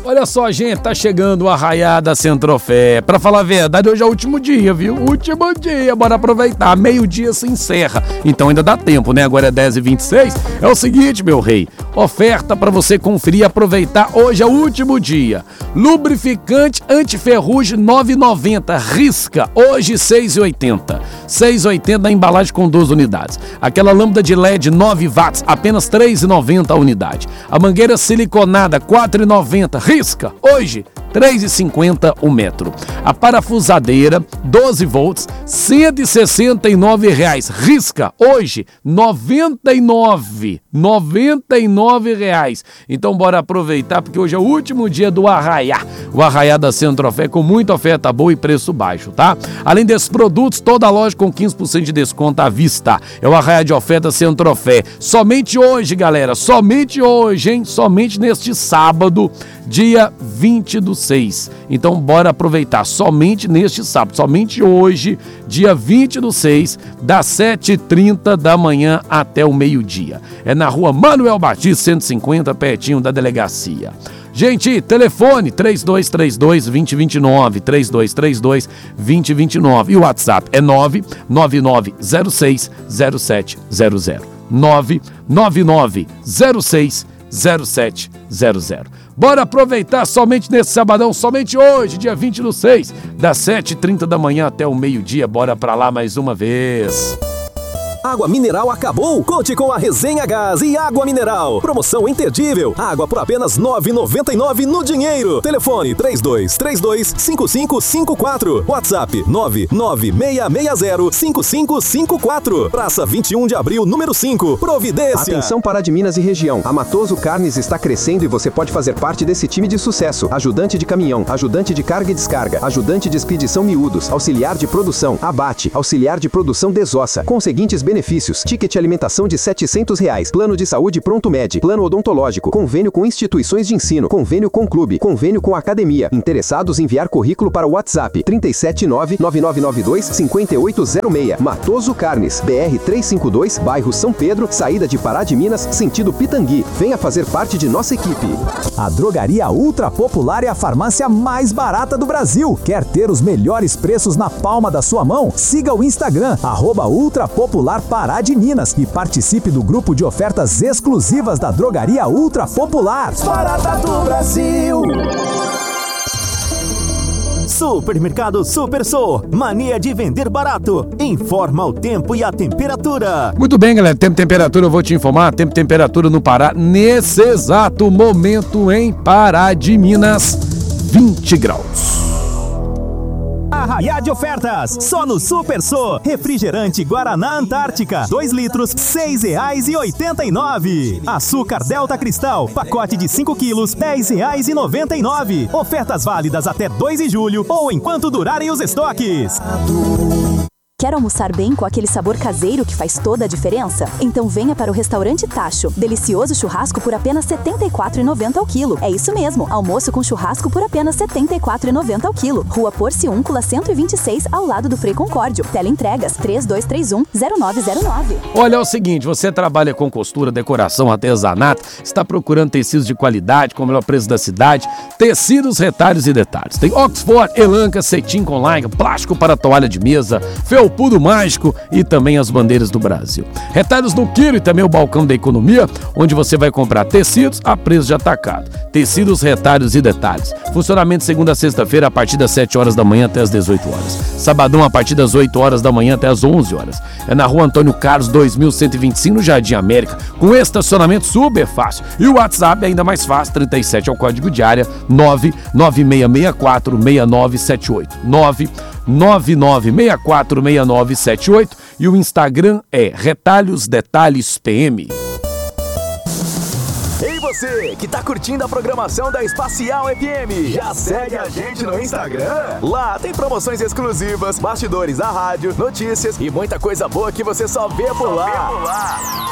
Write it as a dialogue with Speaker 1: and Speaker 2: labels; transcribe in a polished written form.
Speaker 1: Olha só, gente, tá chegando o Arraiá da Centrofé. Pra falar a verdade, hoje é o último dia, viu? Último dia, bora aproveitar. Meio-dia se encerra. Então ainda dá tempo, né? Agora é 10h26. É o seguinte, meu rei. Oferta pra você conferir e aproveitar. Hoje é o último dia. Lubrificante antiferrugem 9,90. Risca. Hoje 6,80. 6,80 na embalagem com 12 unidades. Aquela lâmpada de LED 9 watts, apenas 3,90 a unidade. A mangueira siliconada 4,90. Risca. Hoje 3,50 o metro. A parafusadeira 12 volts, R$169. Risca. Hoje R$99. R$99. Então bora aproveitar, porque hoje é o último dia do Arraiá. O Arraiá da Centrofé com muita oferta boa e preço baixo, tá? Além desses produtos, toda a loja com 15% de desconto à vista. É o Arraiá de oferta Centrofé. Somente hoje, galera. Somente hoje, hein? Somente neste sábado, dia 20/6. Então bora aproveitar somente neste sábado, somente hoje, dia 20/6, das 7h30 da manhã até o meio-dia. É na rua Manuel Batista, 150, pertinho da delegacia. Gente, telefone 3232-2029, 3232-2029 e o WhatsApp é 999060700, 999060700. Bora aproveitar somente nesse sabadão, somente hoje, dia 20/6, das 7h30 da manhã até o meio-dia. Bora pra lá mais uma vez.
Speaker 2: Água mineral acabou? Conte com a Resenha Gás e Água Mineral. Promoção imperdível. Água por apenas R$ 9,99 no dinheiro. Telefone 3232-5554. WhatsApp 99660-5554. Praça 21 de abril, número 5. Providência.
Speaker 3: Atenção Pará de Minas e região. A Matoso Carnes está crescendo e você pode fazer parte desse time de sucesso. Ajudante de caminhão, ajudante de carga e descarga, ajudante de expedição miúdos, auxiliar de produção, abate, auxiliar de produção desossa. Com os seguintes benefícios: ticket alimentação de R$700, plano de saúde Pronto Med, plano odontológico, convênio com instituições de ensino, convênio com clube, convênio com academia. Interessados enviar currículo para o WhatsApp 379-9992-5806. Matoso Carnes, BR 352, bairro São Pedro, saída de Pará de Minas, sentido Pitangui. Venha fazer parte de nossa equipe.
Speaker 4: A Drogaria Ultra Popular é a farmácia mais barata do Brasil. Quer ter os melhores preços na palma da sua mão? Siga o Instagram, @Ultra Popular Pará de Minas e participe do grupo de ofertas exclusivas da Drogaria Ultra Popular.
Speaker 5: Barata do Brasil.
Speaker 6: Supermercado Super Sou, mania de vender barato. Informa o tempo e a temperatura.
Speaker 1: Muito bem, galera, tempo e temperatura eu vou te informar. Tempo e temperatura no Pará, nesse exato momento em Pará de Minas, 20 graus.
Speaker 6: Arraiá de ofertas, só no Super Sou. Refrigerante Guaraná Antártica, 2 litros, R$6,89. Açúcar Delta Cristal, pacote de 5 quilos, R$10,99. Ofertas válidas até 2 de julho ou enquanto durarem os estoques.
Speaker 7: Quer almoçar bem com aquele sabor caseiro que faz toda a diferença? Então venha para o Restaurante Tacho. Delicioso churrasco por apenas R$ 74,90 ao quilo. É isso mesmo, almoço com churrasco por apenas R$ 74,90 ao quilo. Rua Porciúncula 126, ao lado do Frei Concórdio. Teleentregas 3231-0909.
Speaker 1: Olha, é o seguinte, você trabalha com costura, decoração, artesanato, está procurando tecidos de qualidade, com o melhor preço da cidade, tecidos, retalhos e detalhes. Tem Oxford, Elanca, cetim com lycra, plástico para toalha de mesa, felpudo mágico e também as bandeiras do Brasil. Retalhos no quilo e também o balcão da economia, onde você vai comprar tecidos a preço de atacado. Tecidos, retalhos e detalhes. Funcionamento segunda a sexta-feira a partir das 7 horas da manhã até as 18 horas. Sabadão a partir das 8 horas da manhã até as 11 horas. É na rua Antônio Carlos 2125, no Jardim América, com estacionamento super fácil. E o WhatsApp é ainda mais fácil, 37 é o código de área, 996646978. 999646978 e o Instagram é Retalhos Detalhes PM.
Speaker 2: Ei você, que tá curtindo a programação da Espacial FM, já segue a gente no Instagram? Lá tem promoções exclusivas, bastidores da rádio, notícias e muita coisa boa que você só vê por lá.